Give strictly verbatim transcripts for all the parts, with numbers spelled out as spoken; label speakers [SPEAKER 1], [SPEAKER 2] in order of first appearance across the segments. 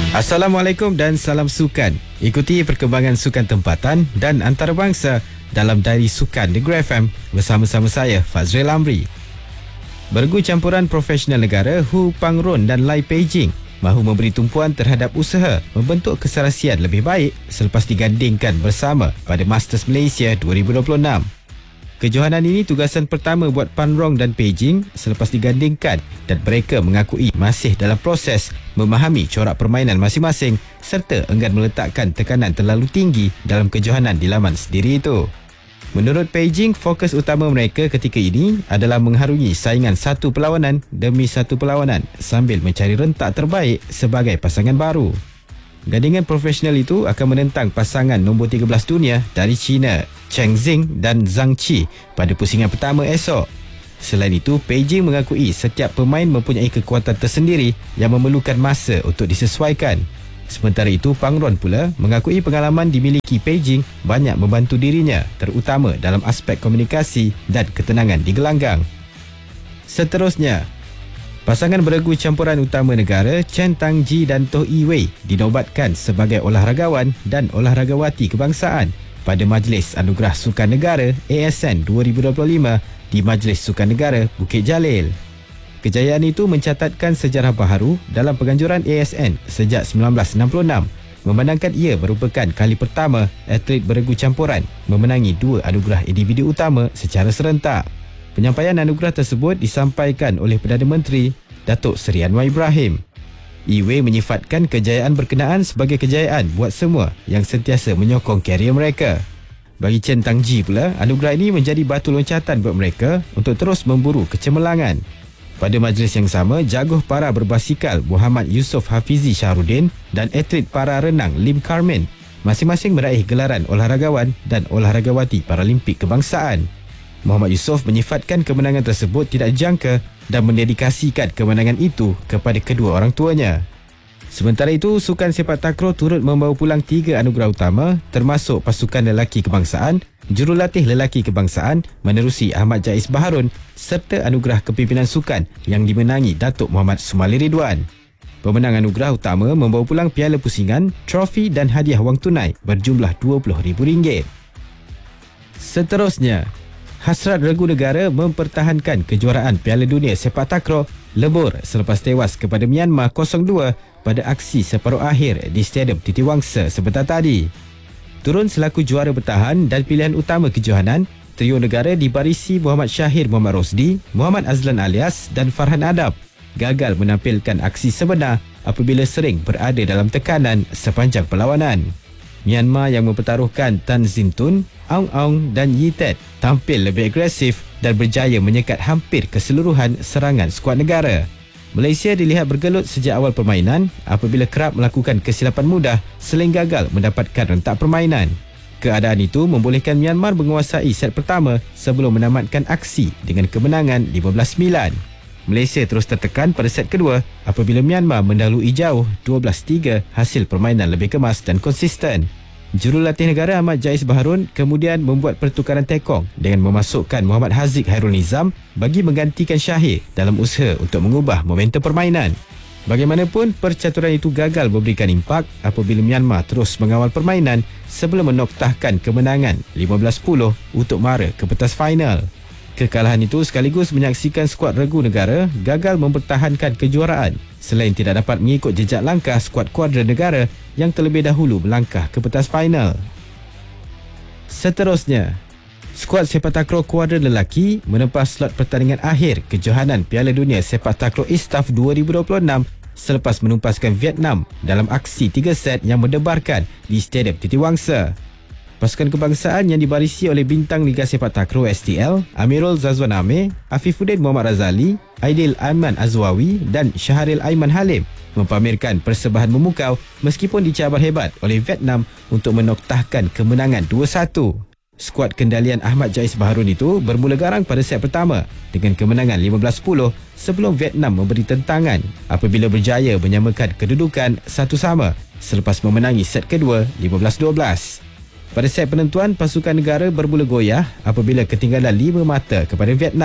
[SPEAKER 1] Assalamualaikum dan salam sukan. Ikuti perkembangan sukan tempatan dan antarabangsa dalam Diary Sukan The Grey F M bersama-sama saya, Fazril Amri. Bergu campuran profesional negara Hu Pangron dan Lai Peijing mahu memberi tumpuan terhadap usaha membentuk keserasian lebih baik selepas digandingkan bersama pada Masters Malaysia dua ribu dua puluh enam. Kejohanan ini tugasan pertama buat Panrong dan Peijing selepas digandingkan dan mereka mengakui masih dalam proses memahami corak permainan masing-masing serta enggan meletakkan tekanan terlalu tinggi dalam kejohanan di laman sendiri itu. Menurut Peijing, fokus utama mereka ketika ini adalah mengharungi saingan satu perlawanan demi satu perlawanan sambil mencari rentak terbaik sebagai pasangan baru. Gandingan profesional itu akan menentang pasangan nombor tiga belas dunia dari China, Cheng Xing dan Zhang Qi pada pusingan pertama esok. Selain itu, Peijing mengakui setiap pemain mempunyai kekuatan tersendiri yang memerlukan masa untuk disesuaikan. Sementara itu, Pangron pula mengakui pengalaman dimiliki Peijing banyak membantu dirinya, terutama dalam aspek komunikasi dan ketenangan di gelanggang. Seterusnya, pasangan beregu campuran utama negara Chen Tangji dan Toh Yi Wei dinobatkan sebagai olahragawan dan olahragawati kebangsaan pada Majlis Anugerah Sukan Negara A S N dua ribu dua puluh lima di Majlis Sukan Negara Bukit Jalil. Kejayaan itu mencatatkan sejarah baharu dalam penganjuran A S N sejak sembilan belas enam puluh enam, memandangkan ia merupakan kali pertama atlet beregu campuran memenangi dua anugerah individu utama secara serentak. Penyampaian anugerah tersebut disampaikan oleh Perdana Menteri Datuk Seri Anwar Ibrahim. Yi Wei menyifatkan kejayaan berkenaan sebagai kejayaan buat semua yang sentiasa menyokong karier mereka. Bagi Chen Tangji pula, anugerah ini menjadi batu loncatan buat mereka untuk terus memburu kecemerlangan. Pada majlis yang sama, jaguh para berbasikal Muhammad Yusof Hafizi Syahrudin dan atlet para renang Lim Carmen masing-masing meraih gelaran olahragawan dan olahragawati Paralimpik Kebangsaan. Muhammad Yusof menyifatkan kemenangan tersebut tidak dijangka dan mendedikasikan kemenangan itu kepada kedua orang tuanya. Sementara itu, sukan sepak takraw turut membawa pulang tiga anugerah utama termasuk pasukan lelaki kebangsaan, jurulatih lelaki kebangsaan menerusi Ahmad Jais Baharun serta anugerah kepimpinan sukan yang dimenangi Datuk Muhammad Sumali Ridwan. Pemenang anugerah utama membawa pulang piala pusingan, trofi dan hadiah wang tunai berjumlah dua puluh ribu ringgit. Seterusnya, hasrat regu negara mempertahankan kejuaraan Piala Dunia Sepak Takraw lebur selepas tewas kepada Myanmar kosong dua pada aksi separuh akhir di Stadium Titi Wangsa sebentar tadi. Turun selaku juara bertahan dan pilihan utama kejohanan, trio negara dibarisi Muhammad Syahir Muhammad Rosdi, Muhammad Azlan Alias dan Farhan Adab gagal menampilkan aksi sebenar apabila sering berada dalam tekanan sepanjang perlawanan. Myanmar yang mempertaruhkan Tan Zin Tun, Aung Aung dan Yi Tet tampil lebih agresif dan berjaya menyekat hampir keseluruhan serangan skuad negara. Malaysia dilihat bergelut sejak awal permainan apabila kerap melakukan kesilapan mudah selain gagal mendapatkan rentak permainan. Keadaan itu membolehkan Myanmar menguasai set pertama sebelum menamatkan aksi dengan kemenangan lima belas sembilan. Malaysia terus tertekan pada set kedua apabila Myanmar mendahului jauh dua belas tiga hasil permainan lebih kemas dan konsisten. Jurulatih negara Ahmad Jais Baharun kemudian membuat pertukaran tekong dengan memasukkan Muhammad Haziq Hairul Nizam bagi menggantikan Syahir dalam usaha untuk mengubah momentum permainan. Bagaimanapun, percaturan itu gagal memberikan impak apabila Myanmar terus mengawal permainan sebelum menoktahkan kemenangan lima belas sepuluh untuk mara ke petas final. Kekalahan itu sekaligus menyaksikan skuad regu negara gagal mempertahankan kejuaraan selain tidak dapat mengikut jejak langkah skuad kuadra negara yang terlebih dahulu melangkah ke petas final. Seterusnya, skuad sepak takraw kuadra lelaki menempah slot pertandingan akhir kejohanan Piala Dunia Sepak Takraw Istaf dua ribu dua puluh enam selepas menumpaskan Vietnam dalam aksi tiga set yang mendebarkan di Stadium Titi Wangsa. Pasukan kebangsaan yang dibarisi oleh bintang Liga Sepak Takraw S T L, Amirul Zazwan Amir, Afifuddin Muhammad Razali, Aidil Aiman Azwawi dan Syahril Aiman Halim mempamerkan persembahan memukau meskipun dicabar hebat oleh Vietnam untuk menoktahkan kemenangan dua satu. Skuad kendalian Ahmad Jais Baharun itu bermula garang pada set pertama dengan kemenangan lima belas sepuluh sebelum Vietnam memberi tentangan apabila berjaya menyamakan kedudukan satu sama selepas memenangi set kedua lima belas dua belas. Pada set penentuan, pasukan negara bermula goyah apabila ketinggalan lima mata kepada Vietnam.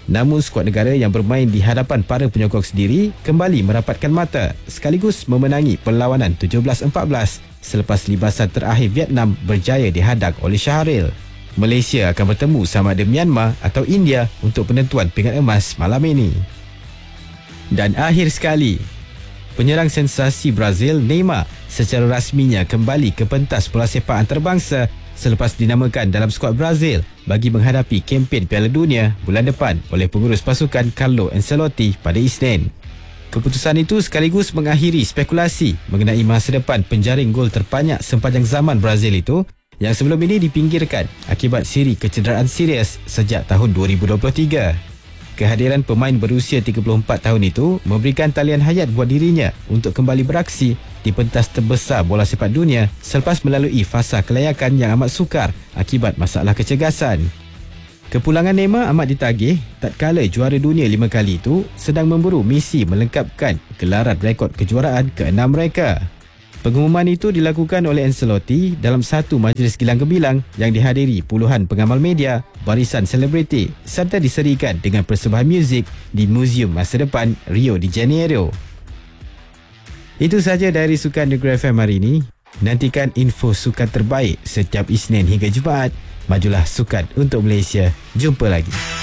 [SPEAKER 1] Namun skuad negara yang bermain di hadapan para penyokong sendiri kembali merapatkan mata sekaligus memenangi perlawanan tujuh belas empat belas selepas libasan terakhir Vietnam berjaya dihadang oleh Syahril. Malaysia akan bertemu sama ada Myanmar atau India untuk penentuan pingat emas malam ini. Dan akhir sekali, penyerang sensasi Brazil Neymar secara rasminya kembali ke pentas bola sepak antarabangsa selepas dinamakan dalam skuad Brazil bagi menghadapi kempen Piala Dunia bulan depan oleh pengurus pasukan Carlo Ancelotti pada Isnin. Keputusan itu sekaligus mengakhiri spekulasi mengenai masa depan penjaring gol terbanyak sepanjang zaman Brazil itu yang sebelum ini dipinggirkan akibat siri kecederaan serius sejak tahun dua ribu dua puluh tiga. Kehadiran pemain berusia tiga puluh empat tahun itu memberikan talian hayat buat dirinya untuk kembali beraksi di pentas terbesar bola sepak dunia selepas melalui fasa kelayakan yang amat sukar akibat masalah kecergasan. Kepulangan Neymar amat ditagih tatkala juara dunia lima kali itu sedang memburu misi melengkapkan gelaran rekod kejuaraan keenam mereka. Pengumuman itu dilakukan oleh Ancelotti dalam satu majlis gilang gemilang yang dihadiri puluhan pengamal media, barisan selebriti serta diserikan dengan persembahan muzik di Muzium Masa Depan Rio de Janeiro. Itu sahaja dari Sukan Negeri F M hari ini. Nantikan info sukan terbaik setiap Isnin hingga Jumaat. Majulah sukan untuk Malaysia. Jumpa lagi.